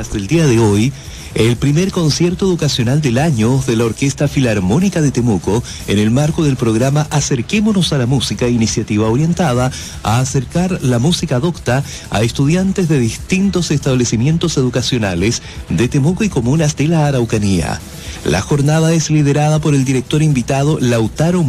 horas del día de hoy, el primer concierto educacional del año de la Orquesta Filarmónica de Temuco en el marco del programa Acerquémonos a la Música, iniciativa orientada a acercar la música docta a estudiantes de distintos establecimientos educacionales de Temuco y comunas de la Araucanía. La jornada es liderada por el director invitado Lautaro